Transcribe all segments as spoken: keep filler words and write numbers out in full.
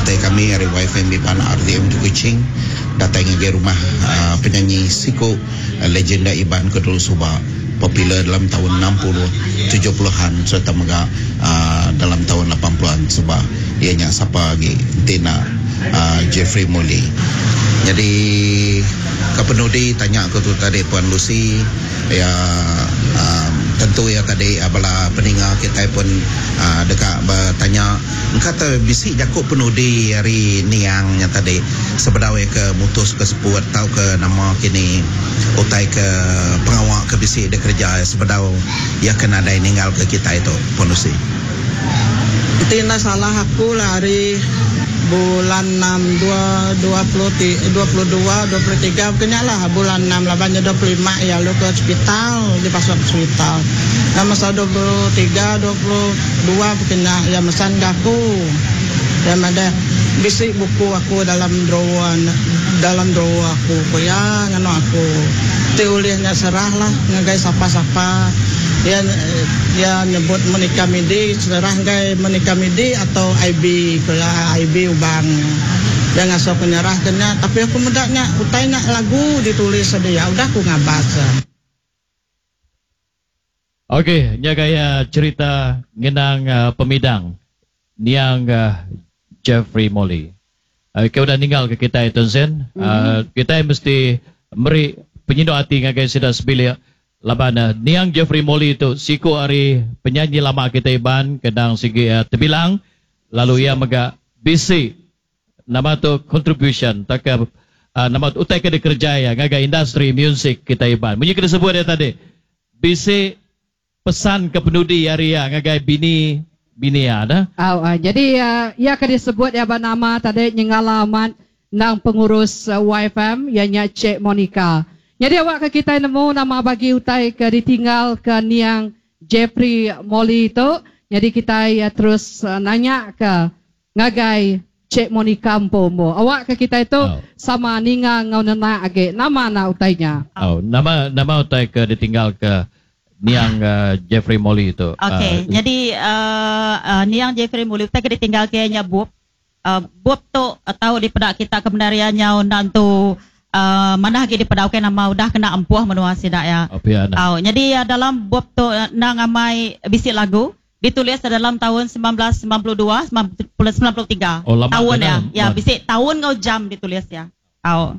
utai kami dari Y F M Iban R D M di Kuching datang ke rumah uh, penyanyi Siko, uh, legenda Iban Kedul Subak, popular dalam tahun enam puluh tujuh puluhan serta mega uh, dalam tahun lapan puluhan sebab ianya siapa lagi Tina uh, Jeffrey Molly. Jadi kepenudi tanya aku tu tadi Puan Lucy ya, um, tentu ya tadi abala pendengar kita pun uh, dekat bertanya kata bisik jakuk penudi hari niangnya tadi sebenarnya ke mutus ke sepuluh atau ke nama kini utai ke pengawak ke bisik dia kerja sebenarnya ya kena ada ninggal ke kita itu Puan Lucy. Tina salah aku lah hari bulan enam dua puluh dua dua puluh tiga kenyalah bulan enam labannya dua puluh lima ya lu ke hospital di pasar hospital. Nah masa dua puluh tiga dua puluh dua kena ya mesan gaku. Dan ada bisik buku aku dalam drawer dalam drawer aku koya ngano aku. Tulisnya serah lah ngagai sapa-sapa. Ya ya nyebut menikah midi serah ngai menikah midi atau I B kala I B ubang dan ngaso penyerah kena tapi aku mudahnya utainya lagu ditulis saja ya udah aku ngabaca. Okey, nya gaya cerita ngenang uh, pemidang niang uh, Jeffrey Molly. Uh, kau dah tinggal ke kita itu Zen. Uh, mm-hmm. Kita mesti beri penyindo hati ngagai sida sebilia labana niang Jeffrey Molly itu siku hari penyanyi lama kita Iban kedang sigi uh, terbilang lalu ia mega busy nama tu contribution tak uh, nama tu utai ke kerja ya ngaga industri music kita Iban bunyi kita sebut dia tadi busy pesan ke penudi hari ya ngaga bini bini ada oh, uh, jadi uh, ia akan disebut ya nama tadi nyengalaman nang pengurus uh, Y F M ianya Cik Monica. Jadi awak ke kita nemu nama bagi utai ke ditinggal ke niang Jeffrey Molly itu. Jadi kita ya terus uh, nanya ke ngagai Cik Monica Mpomo. Awak ke kita itu oh. sama ninga ngau nena age nama na utainya. Oh, nama nama utai ke ditinggal ke niang uh, Jeffrey Molly itu. Okey, uh, jadi uh, uh, niang Jeffrey Molly utai ke ditinggal ke nya Bob. Uh, Bob tu uh, tahu di pedak kita kebenariannya nantu Uh, mana lagi di pedau ke nama udah kena empuah menua sidak ya. Oh, oh, jadi uh, dalam bab tu uh, nang amai bisik lagu ditulis dalam tahun sembilan belas sembilan puluh dua sembilan puluh tiga oh, tahun ya. Kan? Ya bisik tahun ngau jam ditulis ya. Oh.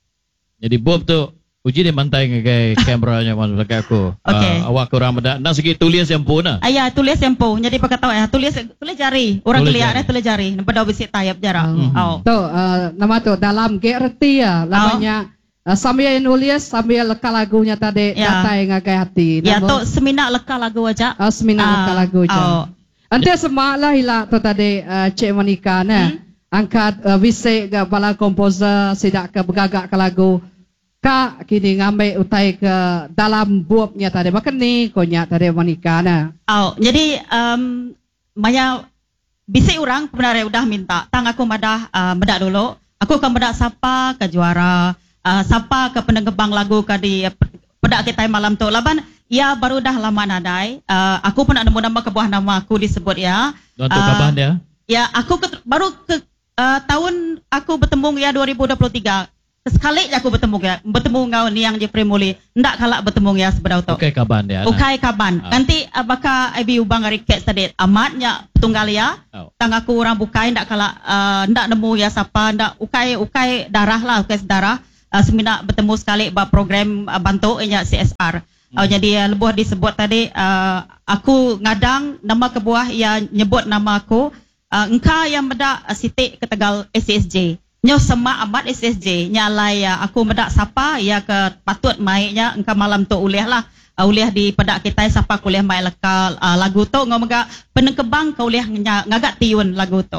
Jadi bab tu uji dia mantai ngagai kameranya mana dekat aku. Okay. Uh, awak kurang benda nak segi tulis yang pun ah. Ayah tulis yang pun. Jadi pakai tahu ya tulis tulis jari. Orang kelihat eh tulis jari. Nampak dah bisik tayap jarak. Hmm. Oh. Tu uh, nama tu dalam gerti ya namanya oh. uh, sambil nulis sambil leka lagunya tadi ya. Datai ngagai hati. Ya tu semina leka lagu aja. Oh semina uh, leka lagu aja. Oh. Ante semalah hilang tu tadi uh, Cik Monica nah. Hmm? Angkat uh, bisik ke bala komposer sidak ke bergagak ke lagu. Kak kini ngambil utai ke dalam buapnya tadi makan ni konya tadi Monica na. Oh, jadi um, maya bisik orang sebenarnya udah minta tang aku madah uh, medak dulu. Aku akan medak siapa ke juara, uh, siapa ke pendengebang lagu ke di pedak kita malam tu. Laban ya baru dah lama nadai. Uh, aku pun nak nemu nama kebuah nama aku disebut ya. Untuk uh, kapan dia? Ya, aku ke, baru ke uh, tahun aku bertemu ya dua ribu dua puluh tiga. Sekali aku bertemu ya, bertemu ngau ni yang Jeffrey Molly. Ndak kalak bertemu ya sebenarnya tu. Okey kaban dia. Okey kaban. Ah. Nanti abaka uh, ibu ubang request tadi amatnya tunggal ya. Oh. Tang aku orang bukai ndak kalak uh, ndak nemu ya siapa ndak ukai ukai darah lah ukai darah. Uh, semina bertemu sekali ba program uh, bantu nya C S R. Hmm. Uh, jadi uh, lebuh disebut tadi uh, aku ngadang nama kebuah ya nyebut nama aku uh, engka yang medak uh, Siti ke Tegal S S J. Nyo sama amat S S J nyalai ya aku medak siapa ya ke patut mainnya engka malam tu uliah lah uh, uliah di pedak kita siapa kuliah mai lekal uh, lagu tu ngomong penengkebang kau uliah ngagak tiun lagu tu.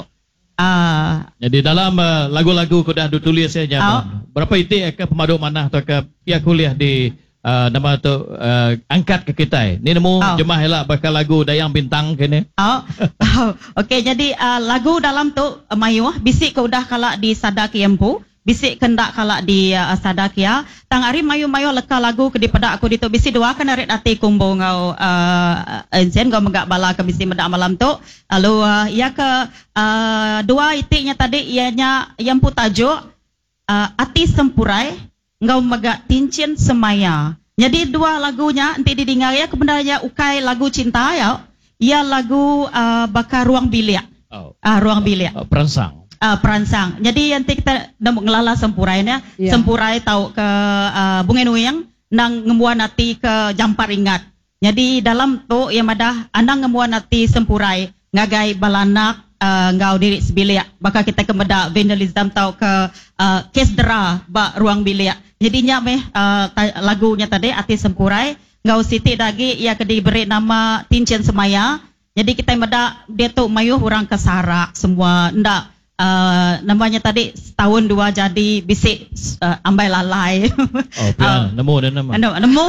Uh, Jadi dalam uh, lagu-lagu kau dah ditulis saja. Oh. Berapa itu ke pemadu mana atau ke pihak kuliah di uh, nama tu uh, angkat ke kita. Ni nemu oh. jemaah elak bakal lagu Dayang Bintang kene. Oh. oh. Okey jadi uh, lagu dalam tu uh, mayuh bisik kau dah kalak di Sada Kiampu. bisik kendak kalak di uh, sadak ya. Tang ari mayu-mayu leka lagu ke di pada aku dito bisi dua kan arit ati kumbo ngau uh, ensen ngau megak bala ke bisi medak malam tu. Lalu uh, ia ke uh, dua itiknya tadi ianya yang putajuk uh, ati sempurai ngau megak tincin semaya. Jadi dua lagunya nanti didengar ya kebenarnya ukai lagu cinta ya. Ia lagu uh, bakar ruang bilik. Oh. Uh, ruang bilik. Uh, perangsang. Uh, perangsang. Jadi nanti kita nak ngelala sempurainya, Yeah. sempurai tahu ke uh, bungen uyang nang ngemuan nanti ke jampar ingat. Jadi dalam tu yang ada anang ngemuan nanti sempurai ngagai balanak uh, ngau diri sebilik. Baka kita kemeda vandalism tahu ke uh, kes dera ba ruang bilik. Jadinya meh uh, ta- lagunya tadi ati sempurai ngau siti lagi ia kedi beri nama Tincen Semaya. Jadi kita meda dia tu mayuh orang kesarak semua ndak. Uh, namanya tadi setahun dua jadi bisik uh, ambai lalai. Oh, pian, uh, nemu dan nama. Nemu, nemu.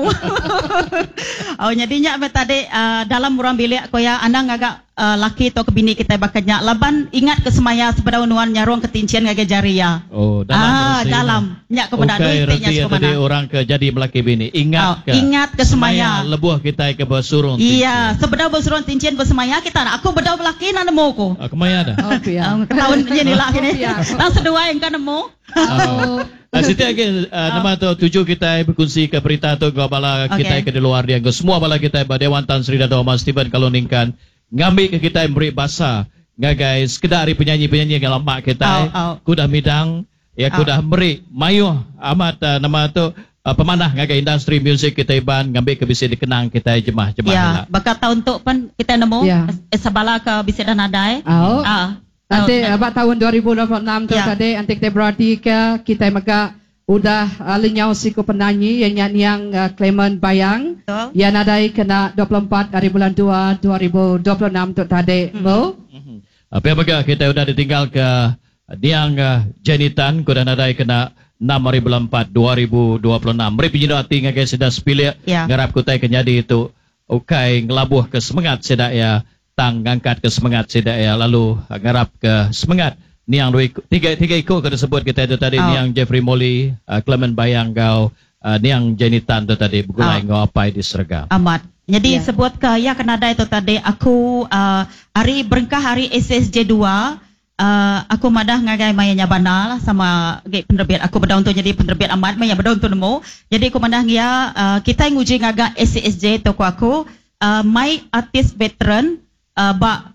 Oh, jadinya apa tadi uh, dalam ruang bilik ko ya andang agak uh, laki atau kebini kita bakanya laban ingat ke semaya sepada unuan nyarong ketincian ngage jaria. Oh, dalam. Ah, dalam. Nyak kepada okay, duit tiknya reti tadi orang ke jadi melaki bini. Ingat oh, ke. Ingat ke semaya. semaya lebuh kita ke bersurung. Iya, sebeda bersurung tincian bersemaya kita. Aku beda belaki na nemu ko. Ah, kemaya dah. Oh, pia. Um, tahun ni lah kini. Oh, Tahun sedua yang kan nemu. Oh. Uh, Siti lagi uh, nama tu tujuh kita berkongsi ke berita tu gua bala Okay. kita ke di luar dia ke semua bala kita ba Dewan Tan Sri Dato' Mas Stephen Kaloningkan ngambil ke kita beri bahasa nggak guys kedari penyanyi-penyanyi yang lama kita Oh, oh. kudah midang ya Oh. kudah beri mayu amat uh, nama tu uh, pemanah ngagai industri muzik kita iban ngambil ke bisa dikenang kita jemaah-jemaah Ya, lah. bakat tahun tu pun kita nemu Ya. eh, sabala ke bisa dan adai. Oh. Ah. Nanti tahun- abad tahun dua ribu dua puluh enam tu Ya. tadi nanti kita berarti ke kita maka udah uh, lenyau siku penyanyi yang nyanyi yang uh, Clement Bayang Betul. yang nadai kena dua puluh empat dari bulan dua dua ribu dua puluh enam tu tadi. Hmm. Mo. Apa yang baga kita sudah ditinggal ke Niang uh, Jenitan kuda nadai kena enam hari bulan empat dua ribu dua puluh enam. Mari pinjau hati ngagai sedah sepilih Ya. ngarap kutai kenyadi itu ukai ngelabuh ke semangat sedak ya tang ngangkat ke semangat sedak ya lalu uh, ngarap ke semangat Niang dua tiga tiga ikut kita sebut kita itu tadi Oh. Niang Jeffrey Molly uh, Clement Bayang gau uh, Niang Jenitan tu tadi begulai Oh. ngau apai di Sergam. Amat. Jadi Ya. sebut ke ya Kanada itu tadi aku uh, hari berengkah hari S S J dua uh, aku madah ngagai mayanya banal sama gay penerbit aku beda untuk jadi penerbit amat maya beda untuk nemu. Jadi aku madah ya uh, kita nguji ngaga S S J toko aku uh, my artist veteran uh, ba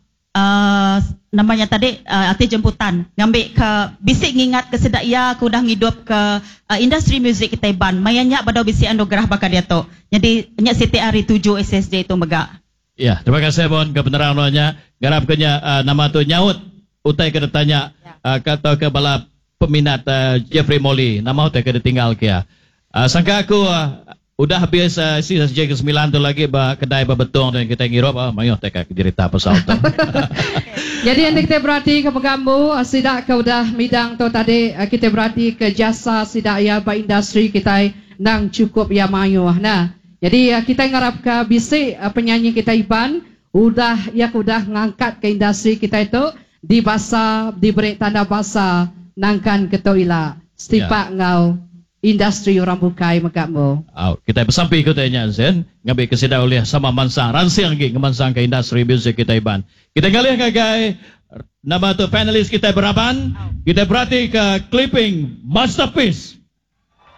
uh, namanya tadi uh, artis jemputan ngambil ke bisik ngingat ke sedak ya aku dah ngidup ke uh, industri muzik kita iban mayanya badau bisik anugerah bakal dia tu jadi nyak siti hari tujuh S S J tu megak. Ya, terima kasih Bon ke penerangannya. Garap kenya uh, nama tu nyaut utai kena tanya uh, kata ke bala peminat uh, Jeffrey Molly. Nama utai kena tinggal kia. Uh, sangka aku uh, udah habis uh, si S J ke sembilan tu lagi ba kedai ba betong dan kita ngirop ah mayuh teka cerita pasal tu. Jadi yang kita berarti ke pegambu sidak ke udah midang tu tadi uh, kita berarti ke jasa sidak ya ba industri kita nang cukup ya mayu. Nah, jadi uh, kita ngarap ke bisik uh, penyanyi kita Iban udah ya udah ngangkat ke industri kita itu di bahasa diberi tanda bahasa nangkan ketoila setipak Ya. ngau industri orang bukai makakmu. Oh, kita bersampai ke tanya Zen ngambil kesedah oleh sama mansang ransing lagi ngemansang ke industri muzik kita Iban. Kita ngalih ngagai nama tu panelis kita berapan. Kita berarti ke clipping masterpiece